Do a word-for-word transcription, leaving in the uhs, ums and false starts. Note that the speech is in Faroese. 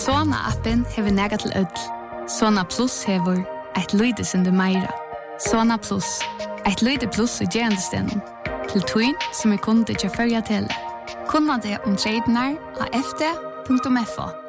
Sona-appen hever nega til ødel. Sona Plus hever eit løydesende meira. Sona Plus, eit løyde pluss i gerandestenen. Til tøyn som er kunde til førja tele. Kunna det om tradenar av f d punktum f o.